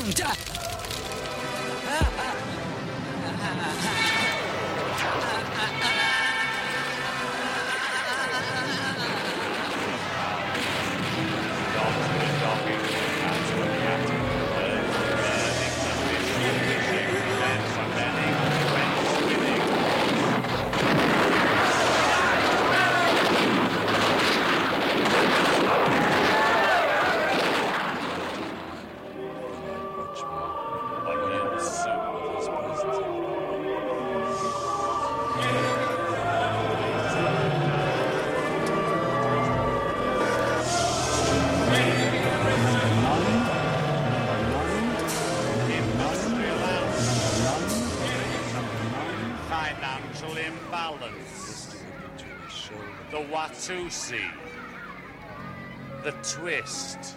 Financial imbalance. The Watusi. The twist.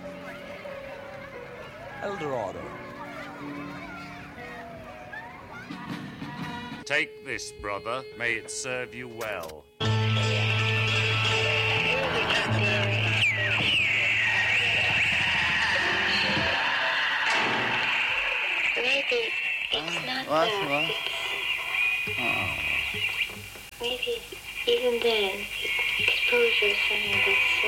Eldorado. Take this, brother. May it serve you well. Maybe it's not there. Maybe even then, exposure is something that's